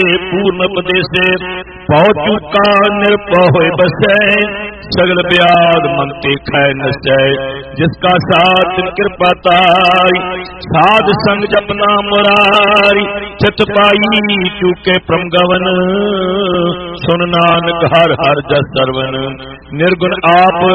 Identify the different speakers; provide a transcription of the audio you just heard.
Speaker 1: पूर्ण उपदेशे पौ चूका निरपौ होय बसै सगल ब्याज मन ते खै नसै जिसका साथ कृपा तारी साध संग जपना मुरारी चित पाई चूके प्रम गवन सुन नानक हर हर जस सरवन निर्गुण आप